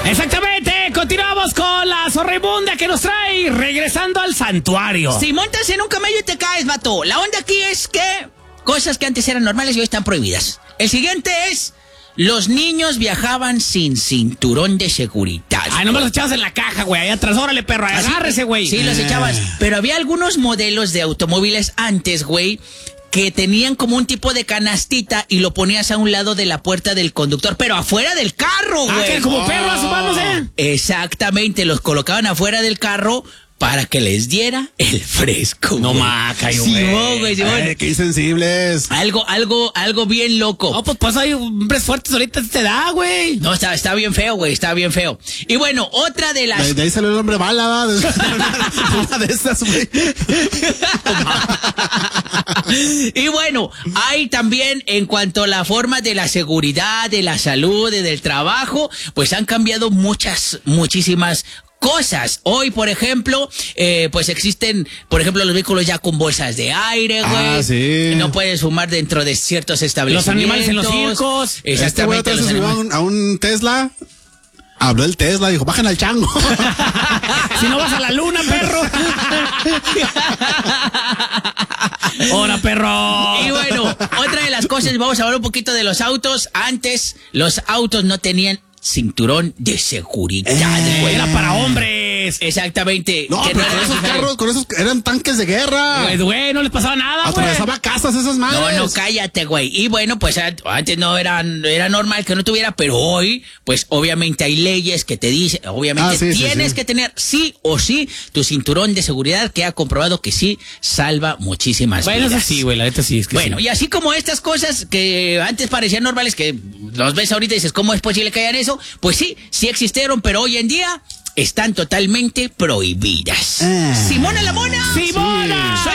Exactamente, continuamos con la zorribunda que nos trae regresando al santuario. Si montas en un camello y te caes, vato. La onda aquí es que cosas que antes eran normales y hoy están prohibidas. El siguiente es: los niños viajaban sin cinturón de seguridad. Ay, no me los echabas en la caja, güey, ahí atrás. Órale, perro, agárrese, güey. Sí, los echabas. Pero había algunos modelos de automóviles antes, güey, que tenían como un tipo de canastita y lo ponías a un lado de la puerta del conductor, pero afuera del carro, güey. Que como perro asomándose. Exactamente, los colocaban afuera del carro para que les diera el fresco. No güey. maca, Sí, güey, Simón. Qué insensibles. Algo bien loco. No, pues hay hombres fuertes ahorita te da, güey. No, está bien feo, güey, está bien feo. Y bueno, otra de las... De ahí salió el hombre bala, ¿va? Una de estas, güey. Y bueno, hay también en cuanto a la forma de la seguridad, de la salud, del trabajo, pues han cambiado muchísimas cosas. Hoy, por ejemplo, pues existen, por ejemplo, los vehículos ya con bolsas de aire, güey. Ah, sí. No puedes fumar dentro de ciertos establecimientos. Los animales en los circos. Este güey Exactamente. otra vez se subió a un Tesla. Habló el Tesla, dijo, bajen al chango. Si no vas a la luna, perro. Hola, perro. Y bueno, otra de las cosas, vamos a hablar un poquito de los autos. Antes, los autos no tenían cinturón de seguridad, güey. Era para hombres. Exactamente. No, que pero no era con esos necesario. carros, con esos eran tanques de guerra. Pues, güey, no les pasaba nada, güey. Atravesaba casas esas madres. No, cállate, güey. Y bueno, pues antes no era normal que no tuviera, pero hoy, pues obviamente hay leyes que te dicen, obviamente tienes que tener sí o sí tu cinturón de seguridad, que ha comprobado que sí salva muchísimas Bueno, vidas. eso sí, güey, la neta sí. Es que Bueno, sí. y así como estas cosas que antes parecían normales, que los ves ahorita y dices, ¿cómo es posible que hayan eso? Pues sí existieron, pero hoy en día están totalmente prohibidas. Simona la Mona. ¡Simona!